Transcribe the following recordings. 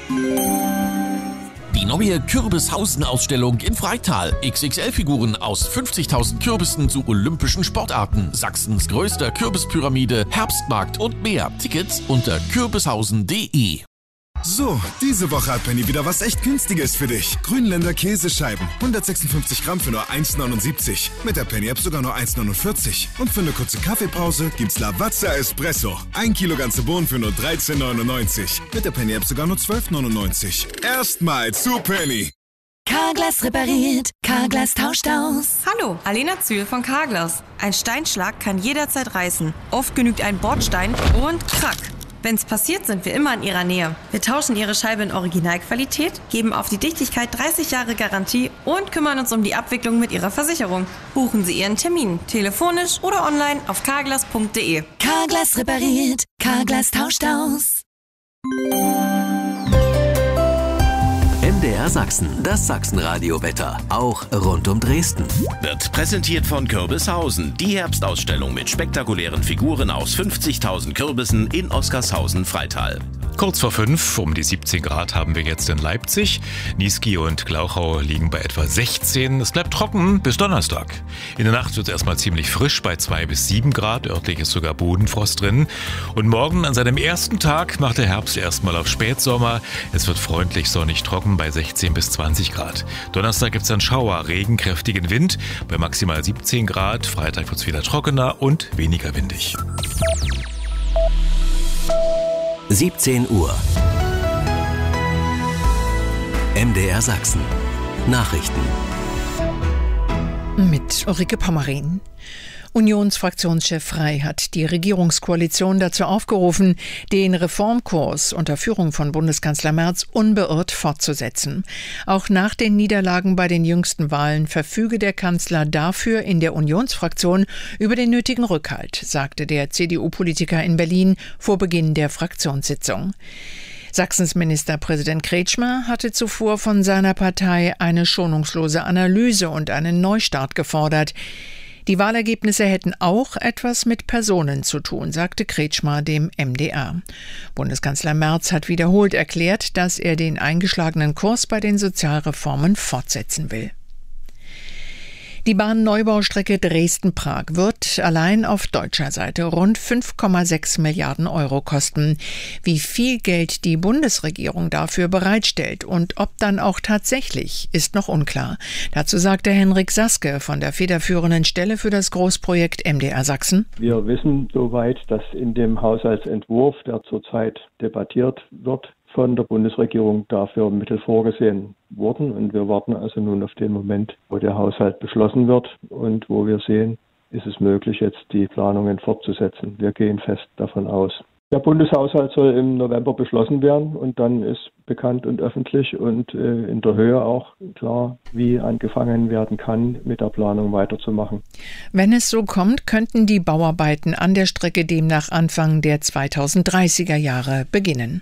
Die neue Kürbishausen-Ausstellung in Freital. XXL-Figuren aus 50.000 Kürbissen zu olympischen Sportarten. Sachsens größter Kürbispyramide, Herbstmarkt und mehr. Tickets unter kürbishausen.de. So, diese Woche hat Penny wieder was echt Günstiges für dich. Grünländer Käsescheiben, 156 Gramm für nur 1,79. Mit der Penny-App sogar nur 1,49. Und für eine kurze Kaffeepause gibt's Lavazza Espresso. 1 Kilo ganze Bohnen für nur 13,99. Mit der Penny-App sogar nur 12,99. Erstmal zu Penny. Carglass repariert, Carglass tauscht aus. Hallo, Alena Zühl von Carglass. Ein Steinschlag kann jederzeit reißen. Oft genügt ein Bordstein und krack. Wenn's passiert, sind wir immer in Ihrer Nähe. Wir tauschen Ihre Scheibe in Originalqualität, geben auf die Dichtigkeit 30 Jahre Garantie und kümmern uns um die Abwicklung mit Ihrer Versicherung. Buchen Sie Ihren Termin, telefonisch oder online auf carglass.de. Carglass repariert, Carglass tauscht aus. MDR Sachsen, das Sachsenradio-Wetter, auch rund um Dresden. Wird präsentiert von Kürbishausen, die Herbstausstellung mit spektakulären Figuren aus 50.000 Kürbissen in Oskarshausen-Freital. Kurz vor 5, um die 17 Grad haben wir jetzt in Leipzig. Niesky und Glauchau liegen bei etwa 16. Es bleibt trocken bis Donnerstag. In der Nacht wird es erstmal ziemlich frisch bei 2 bis 7 Grad. Örtlich ist sogar Bodenfrost drin. Und morgen an seinem ersten Tag macht der Herbst erstmal auf Spätsommer. Es wird freundlich sonnig trocken bei 16 bis 20 Grad. Donnerstag gibt es dann Schauer, Regen, kräftigen Wind bei maximal 17 Grad. Freitag wird es wieder trockener und weniger windig. 17 Uhr. MDR Sachsen. Nachrichten. Mit Ulrike Pommerin. Unionsfraktionschef Frey hat die Regierungskoalition dazu aufgerufen, den Reformkurs unter Führung von Bundeskanzler Merz unbeirrt fortzusetzen. Auch nach den Niederlagen bei den jüngsten Wahlen verfüge der Kanzler dafür in der Unionsfraktion über den nötigen Rückhalt, sagte der CDU-Politiker in Berlin vor Beginn der Fraktionssitzung. Sachsens Ministerpräsident Kretschmer hatte zuvor von seiner Partei eine schonungslose Analyse und einen Neustart gefordert. Die Wahlergebnisse hätten auch etwas mit Personen zu tun, sagte Kretschmer dem MDR. Bundeskanzler Merz hat wiederholt erklärt, dass er den eingeschlagenen Kurs bei den Sozialreformen fortsetzen will. Die Bahnneubau-Strecke Dresden-Prag wird allein auf deutscher Seite rund 5,6 Milliarden Euro kosten. Wie viel Geld die Bundesregierung dafür bereitstellt und ob dann auch tatsächlich, ist noch unklar. Dazu sagte Henrik Saske von der federführenden Stelle für das Großprojekt MDR Sachsen: Wir wissen soweit, dass in dem Haushaltsentwurf, der zurzeit debattiert wird, von der Bundesregierung dafür Mittel vorgesehen wurden. Und wir warten also nun auf den Moment, wo der Haushalt beschlossen wird und wo wir sehen, ist es möglich, jetzt die Planungen fortzusetzen. Wir gehen fest davon aus. Der Bundeshaushalt soll im November beschlossen werden und dann ist bekannt und öffentlich und in der Höhe auch klar, wie angefangen werden kann, mit der Planung weiterzumachen. Wenn es so kommt, könnten die Bauarbeiten an der Strecke demnach Anfang der 2030er Jahre beginnen.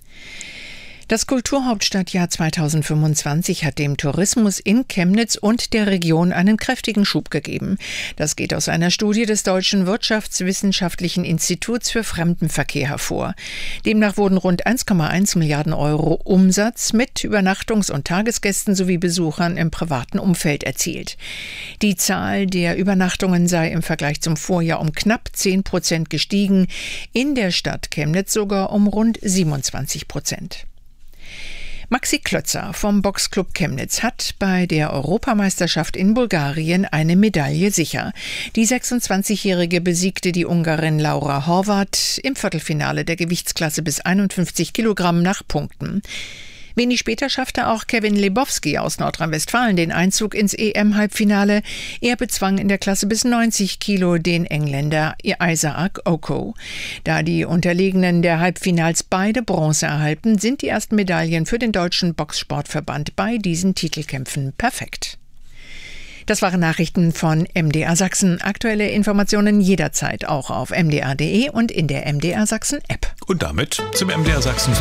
Das Kulturhauptstadtjahr 2025 hat dem Tourismus in Chemnitz und der Region einen kräftigen Schub gegeben. Das geht aus einer Studie des Deutschen Wirtschaftswissenschaftlichen Instituts für Fremdenverkehr hervor. Demnach wurden rund 1,1 Milliarden Euro Umsatz mit Übernachtungs- und Tagesgästen sowie Besuchern im privaten Umfeld erzielt. Die Zahl der Übernachtungen sei im Vergleich zum Vorjahr um knapp 10% gestiegen, in der Stadt Chemnitz sogar um rund 27%. Maxi Klötzer vom Boxclub Chemnitz hat bei der Europameisterschaft in Bulgarien eine Medaille sicher. Die 26-Jährige besiegte die Ungarin Laura Horvath im Viertelfinale der Gewichtsklasse bis 51 Kilogramm nach Punkten. Wenig später schaffte auch Kevin Lebowski aus Nordrhein-Westfalen den Einzug ins EM-Halbfinale. Er bezwang in der Klasse bis 90 Kilo den Engländer Isaac Oko. Da die Unterlegenen der Halbfinals beide Bronze erhalten, sind die ersten Medaillen für den Deutschen Boxsportverband bei diesen Titelkämpfen perfekt. Das waren Nachrichten von MDR Sachsen. Aktuelle Informationen jederzeit auch auf mdr.de und in der MDR Sachsen App. Und damit zum MDR Sachsen